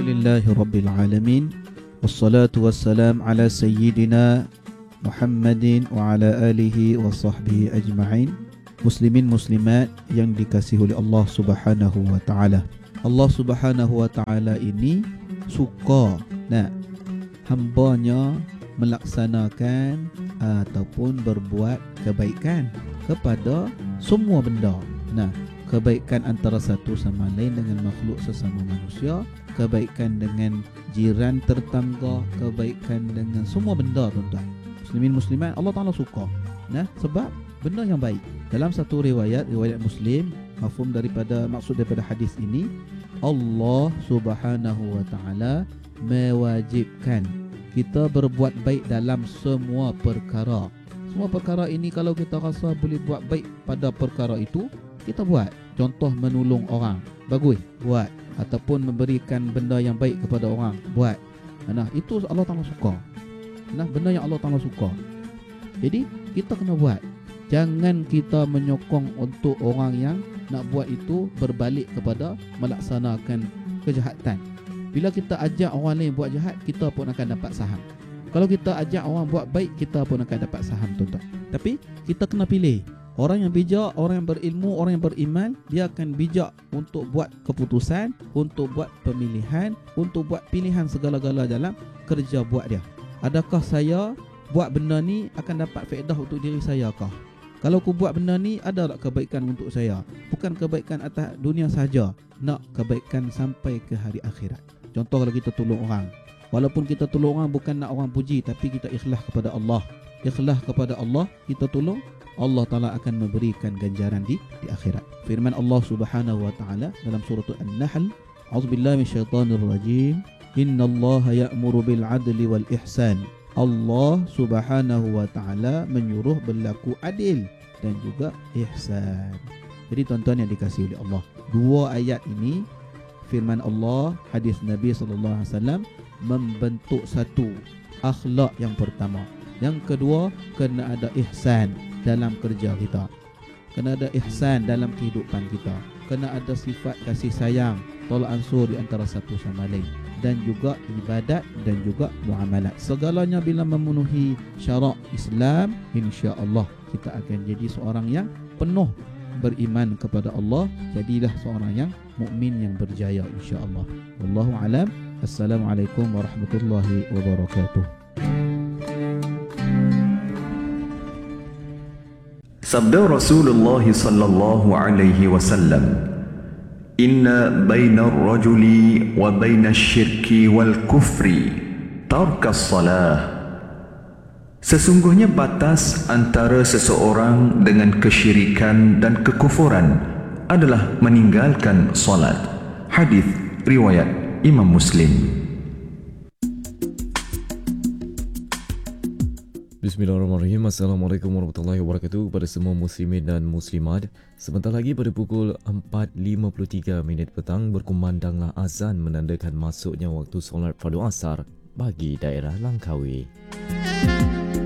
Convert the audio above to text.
Alhamdulillahi Rabbil Alamin. Wassalatu wassalam ala Sayyidina Muhammadin wa ala alihi wa sahbihi ajma'in. Muslimin muslimat yang dikasihi oleh Allah Subhanahu wa ta'ala. Allah Subhanahu wa ta'ala ini suka hambanya melaksanakan ataupun berbuat kebaikan kepada semua benda. Kebaikan antara satu sama lain dengan makhluk sesama manusia, kebaikan dengan jiran tetangga, kebaikan dengan semua benda, tuan-tuan. Muslimin muslimat, Allah Ta'ala suka. Sebab benda yang baik. Dalam satu riwayat Muslim, maksud daripada hadis ini, Allah Subhanahu wa ta'ala mewajibkan kita berbuat baik dalam semua perkara. Semua perkara ini kalau kita rasa boleh buat baik pada perkara itu, kita buat. Contoh menolong orang, bagus, buat. Ataupun memberikan benda yang baik kepada orang, buat. Itu Allah Ta'ala suka. Benda yang Allah Ta'ala suka. Jadi kita kena buat. Jangan kita menyokong untuk orang yang nak buat itu berbalik kepada melaksanakan kejahatan. Bila kita ajak orang lain buat jahat, kita pun akan dapat saham. Kalau kita ajak orang buat baik, kita pun akan dapat saham, tuan-tuan. Tapi kita kena pilih. Orang yang bijak, orang yang berilmu, orang yang beriman, dia akan bijak untuk buat keputusan, untuk buat pemilihan, untuk buat pilihan segala-gala dalam kerja buat dia. Adakah saya buat benda ni akan dapat faedah untuk diri saya kah? Kalau aku buat benda ni, ada tak kebaikan untuk saya? Bukan kebaikan atas dunia sahaja, nak kebaikan sampai ke hari akhirat. Contoh kalau kita tolong orang, walaupun kita tolong orang bukan nak orang puji, tapi kita ikhlas kepada Allah. Ikhlas kepada Allah, kita tolong, Allah Ta'ala akan memberikan ganjaran di akhirat. Firman Allah Subhanahu wa ta'ala dalam surah An-Nahl, A'udzubillahi minasyaitonirrajim, Innallaha ya'muru bil adli wal ihsan. Allah Subhanahu wa ta'ala menyuruh berlaku adil dan juga ihsan. Jadi tuan-tuan yang dikasihi oleh Allah, dua ayat ini, firman Allah, hadis Nabi SAW, membentuk satu akhlak yang pertama. Yang kedua, kena ada ihsan dalam kerja kita, kena ada ihsan dalam kehidupan kita, kena ada sifat kasih sayang, tolak ansur di antara satu sama lain, dan juga ibadat dan juga muamalat. Segalanya bila memenuhi syarak Islam, insya-Allah kita akan jadi seorang yang penuh beriman kepada Allah. Jadilah seorang yang mukmin yang berjaya, insya-Allah. Wallahu alam. Assalamualaikum warahmatullahi wabarakatuh. Sabda Rasulullah sallallahu alaihi wasallam, Inna baina ar-rajuli wa baina asy-syirki wal kufri tarkas salah. Sesungguhnya batas antara seseorang dengan kesyirikan dan kekufuran adalah meninggalkan salat. Hadis riwayat Imam Muslim. Bismillahirrahmanirrahim. Assalamualaikum warahmatullahi wabarakatuh kepada semua muslimin dan muslimat. Sebentar lagi pada pukul 4.53 petang berkumandanglah azan menandakan masuknya waktu solat fardu asar bagi daerah Langkawi.